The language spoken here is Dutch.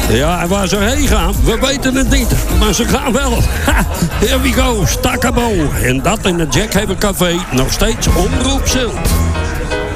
Ja, en waar ze heen gaan, we weten het niet. Maar ze gaan wel. Ha, here we go, Stakabo. En dat in het Jackhaven Café, nog steeds Omroep Zult.